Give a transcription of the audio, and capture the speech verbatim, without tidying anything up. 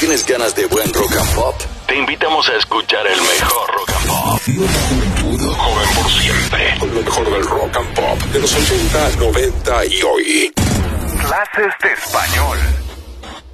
tienes ganas de buen rock and pop, te invitamos a escuchar el mejor rock and pop. No joven por siempre. Con lo mejor del rock and pop de los ochenta, noventa y hoy. Clases de español.